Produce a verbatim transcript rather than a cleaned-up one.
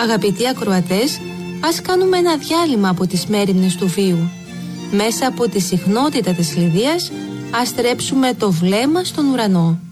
Αγαπητοί ακροατές, ας κάνουμε ένα διάλειμμα από τις μέριμνες του βίου. Μέσα από τη συχνότητα της λιδίας, ας στρέψουμε το βλέμμα στον ουρανό.